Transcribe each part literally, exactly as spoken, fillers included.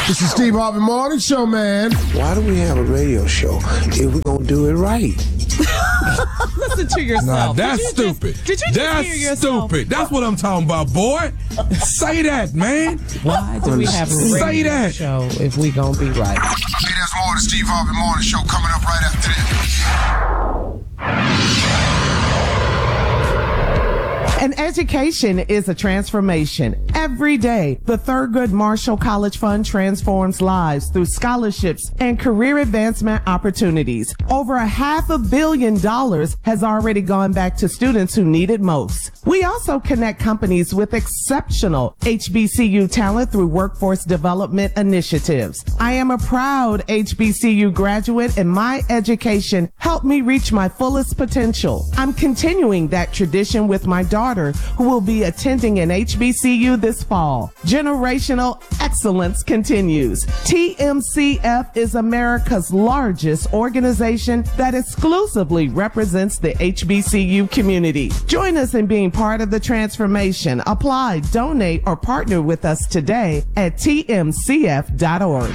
This is Steve Harvey Morning Show, man. Why do we have a radio show if we're going to do it right? Listen to yourself. Nah, that's did stupid. Just, did you just that's hear yourself? stupid. That's what I'm talking about, boy. Say that, man. Why do we have a radio Say that. show if we gonna be right? Hey, there's more of the Steve Harvey Morning Show coming up right after this. An education is a transformation. Every day, the Thurgood Marshall College Fund transforms lives through scholarships and career advancement opportunities. Over a half a billion dollars has already gone back to students who need it most. We also connect companies with exceptional H B C U talent through workforce development initiatives. I am a proud H B C U graduate, and my education helped me reach my fullest potential. I'm continuing that tradition with my daughter, who will be attending an H B C U this fall. Generational excellence continues. T M C F is America's largest organization that exclusively represents the H B C U community. Join us in being part of the transformation. Apply, donate, or partner with us today at T M C F dot org.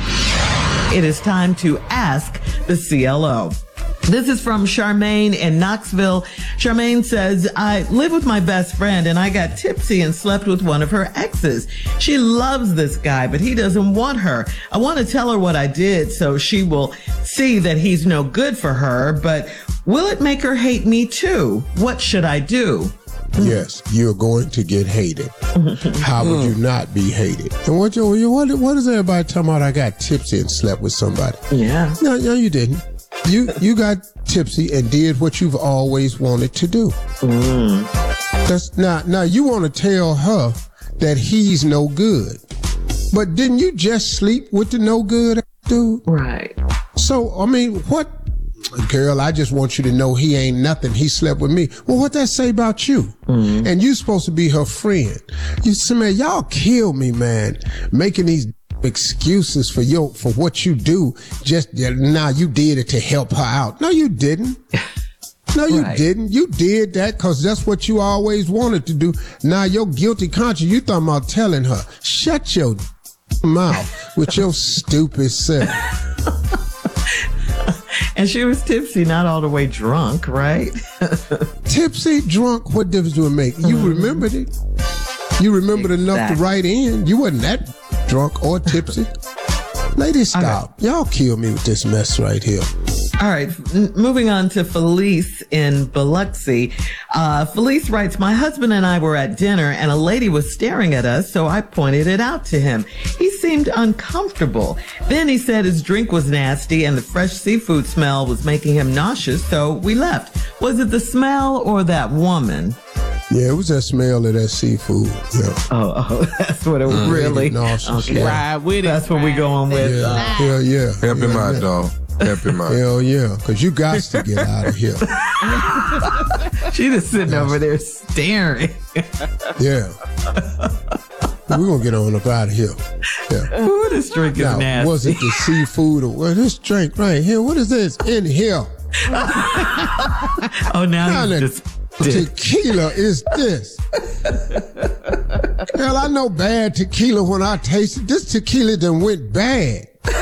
It is time to ask the C L O. This is from Charmaine in Knoxville. Charmaine says, I live with my best friend and I got tipsy and slept with one of her exes. She loves this guy, but he doesn't want her. I want to tell her what I did so she will see that he's no good for her, but will it make her hate me too? What should I do? Yes, you're going to get hated. How would you not be hated? And what, you, what, what is everybody talking about? I got tipsy and slept with somebody. Yeah. No, no, you didn't. You you got tipsy and did what you've always wanted to do. Mm. That's now now you want to tell her that he's no good, but didn't you just sleep with the no good dude? Right. So I mean, what, girl? I just want you to know he ain't nothing. He slept with me. Well, what that say about you? Mm. And you supposed to be her friend. You say, man, y'all kill me, man, making these excuses for your for what you do. Just now nah, you did it to help her out. No, you didn't. No, you right. didn't. You did that because that's what you always wanted to do. Now your guilty conscience, you talking about telling her, shut your mouth with your stupid self. And she was tipsy, not all the way drunk, right? Tipsy, drunk, what difference do it make? You mm. remembered it. You remembered exactly. enough to write in. You wasn't that drunk or tipsy. Ladies, stop. Okay. Y'all kill me with this mess right here. All right. N- moving on to Felice in Biloxi. Uh, Felice writes, my husband and I were at dinner and a lady was staring at us, so I pointed it out to him. He seemed uncomfortable. Then he said his drink was nasty and the fresh seafood smell was making him nauseous, so we left. Was it the smell or that woman? Yeah, it was that smell of that seafood. Yeah. Oh, oh that's what it was mm, really. Okay. Ride with it. That's what we going with. Yeah, uh, yeah, yeah. Help him out, dog. Help him out. Hell yeah, because you got to get out of here. She just sitting yes. over there staring. Yeah. We're going to get on up out of here. Yeah. Ooh, this drink is now, nasty. Was it the seafood or well, this drink right here? What is this in here? Oh, now now just... tequila is this. Hell, I know bad tequila when I taste it. This tequila done went bad.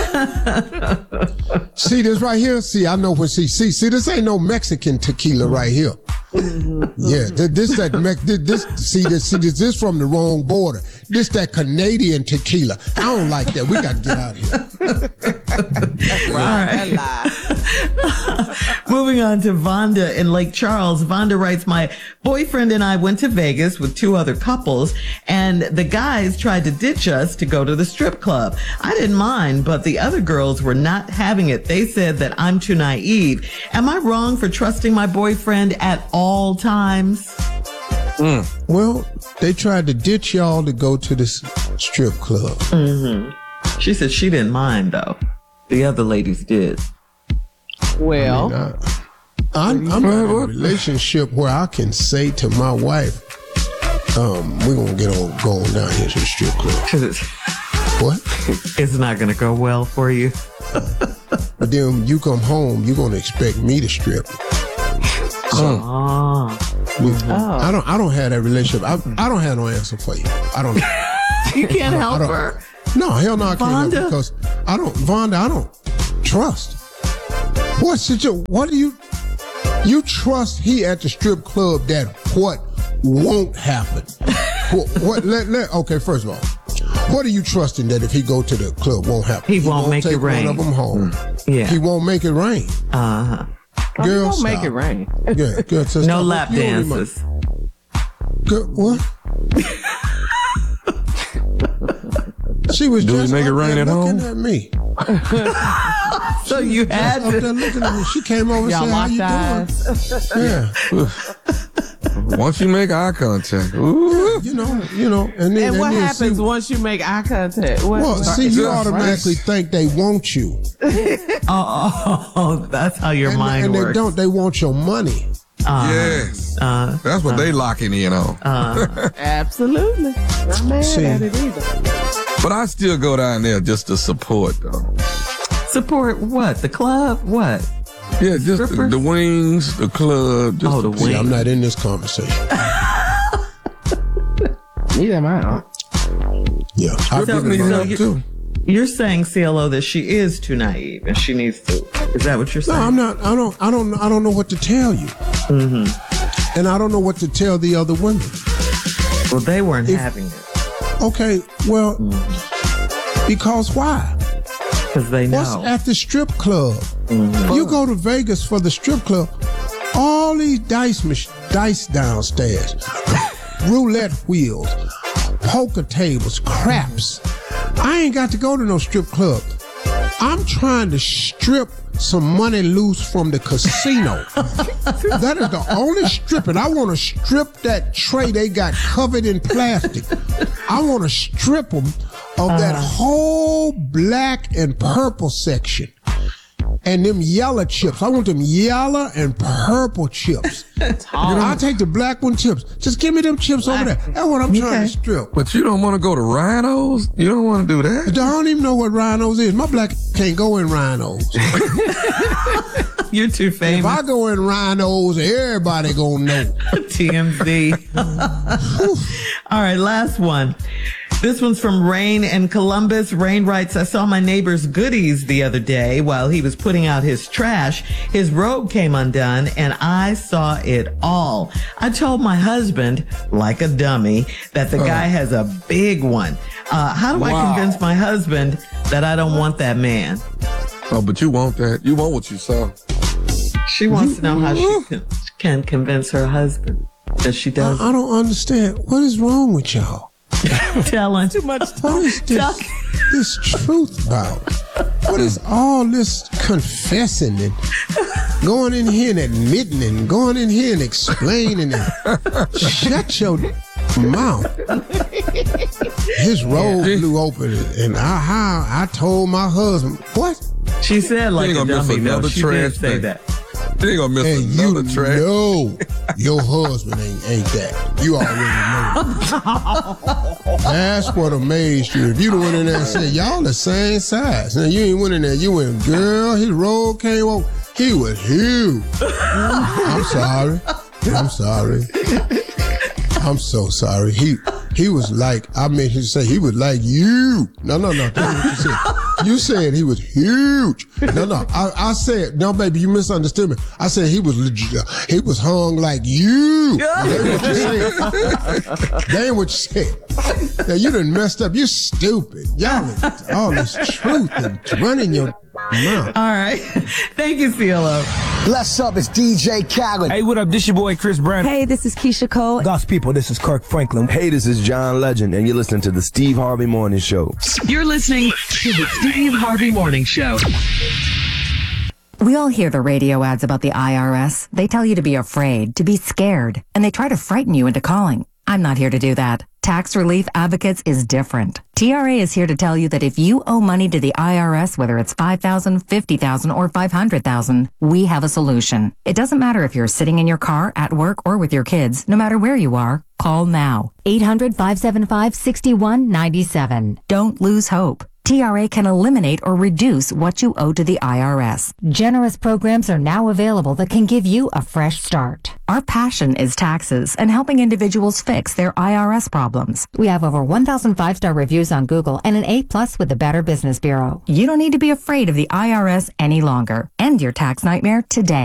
See this right here? See, I know when see, see, see, this ain't no Mexican tequila right here. Yeah, this that this, this see this see this this from the wrong border. This that Canadian tequila. I don't like that. We got to get out of here. Right. Moving on to Vonda in Lake Charles. Vonda writes, my boyfriend and I went to Vegas with two other couples, and the guys tried to ditch us to go to the strip club. I didn't mind, but the other girls were not having it. They said that I'm too naive. Am I wrong for trusting my boyfriend at all times? Mm. Well, they tried to ditch y'all to go to the strip club. Mm-hmm. She said she didn't mind, though. The other ladies did. Well, I mean, I, I'm, I'm in a relationship where I can say to my wife, um, we're going to get on going down here to the strip club. What? It's not going to go well for you. But then you come home, you're going to expect me to strip. So, oh. we, oh. I don't I don't have that relationship. I, I don't have no answer for you. I don't know. You can't I help I her. No, hell no, I can't help Vonda? you because I don't, Vonda, I don't trust. What's it? What do you, you trust he at the strip club that what won't happen? what, what let, let, okay, first of all, what are you trusting that if he go to the club won't happen? He won't make take it rain. one of them home. Yeah. He won't make it rain. Uh-huh. Girl, Don't make stop. it rain. Yeah, girl, so No stop. lap You don't remind- dances. Girl, what? She was Do we just make it up rain there at looking home? at me. So you had Up there to. looking at me. She came over and Y'all said, "How locked you eyes. doing?" Yeah, Once you make eye contact, ooh. you know, you know, and then And what then happens See, once you make eye contact? What, well, see, you Yeah, automatically think they want you, Oh, oh, that's how your and, mind and they works. don't. They want your money. Yes. Uh, That's what they locking in on. Absolutely. Not mad See. at it either. But I still go down there just to support, though. support what? The club? What? Yeah, just the, Strippers? the wings, the club. Just Oh, the See, wing. I'm not in this conversation. Neither am I. Yeah, I Strippers give need it my- help, too. You're saying, C L O, that she is too naive and she needs to. Is that what you're No, saying? I'm not. I don't. I don't. I don't know what to tell you. Mm-hmm. And I don't know what to tell the other women. Well, they weren't If- having it Okay, well, because why? because they What's know. at the strip club? You go to Vegas for the strip club. All these dice mach- dice downstairs, roulette wheels, poker tables, craps. I ain't got to go to no strip club. I'm trying to strip some money loose from the casino. That is the only stripping. I want to strip that tray they got covered in plastic. I want to strip them of that whole black and purple section. And them yellow chips. I want them yellow and purple chips. I'll take the black one chips. Just give me them chips over there. That's what I'm trying to strip. But you don't want to go to Rhinos? You don't want to do that? I don't even know what rhinos is. My black can't go in rhinos. You're too If famous. I go in rhinos, everybody gonna know. T M Z. All right, last one. This one's from Rain in Columbus. Rain writes, I saw my neighbor's goodies the other day while he was putting out his trash. His robe came undone and I saw it all. I told my husband, like a dummy, that the guy has a big one. Uh, how do I Wow. convince my husband that I don't want that man? Oh, but you want that. You want what you saw. She wants to know how she can, can convince her husband that she does. I don't understand. What is wrong with y'all? Tell him. Too much What is this, this truth about? What is all this confessing and going in here and admitting and going in here and explaining and shut your mouth. His robe blew open and I, how I told my husband, what? She said like ain't a gonna miss dummy, though. another She trash did say thing. that. You ain't gonna miss And you another track. know your husband ain't, ain't that. You already know. That's what amazed you. If you went in there and said, y'all the same size. Now you ain't went in there, you went, girl, his robe came over. He was huge. I'm sorry. I'm sorry. I'm so sorry. He he was like, I meant to say he was like you. No, no, no. That's what you said. You said he was huge. No, no. I, I said, no, baby, you misunderstood me. I said he was legit. He was hung like you. That ain't what you said. That ain't what you said. Now you done messed up. You stupid. Y'all, all this truth and running your mouth. All right. Thank you, C L O. Bless up, it's D J Khaled. Hey, what up? This your boy Chris Brown. Hey, this is Keisha Cole. God's people, this is Kirk Franklin. Hey, this is John Legend, and you're listening to the Steve Harvey Morning Show. You're listening to the Steve Harvey Morning Show. We all hear the radio ads about the I R S. They tell you to be afraid, to be scared, and they try to frighten you into calling. I'm not here to do that. Tax Relief Advocates is different. T R A is here to tell you that if you owe money to the I R S, whether it's five thousand dollars, fifty thousand dollars, or five hundred thousand dollars, we have a solution. It doesn't matter if you're sitting in your car, at work, or with your kids. No matter where you are, call now. eight hundred, five seven five, six one nine seven. Don't lose hope. T R A can eliminate or reduce what you owe to the I R S. Generous programs are now available that can give you a fresh start. Our passion is taxes and helping individuals fix their I R S problems. We have over one thousand five-star reviews on Google and an A plus with the Better Business Bureau. You don't need to be afraid of the I R S any longer. End your tax nightmare today.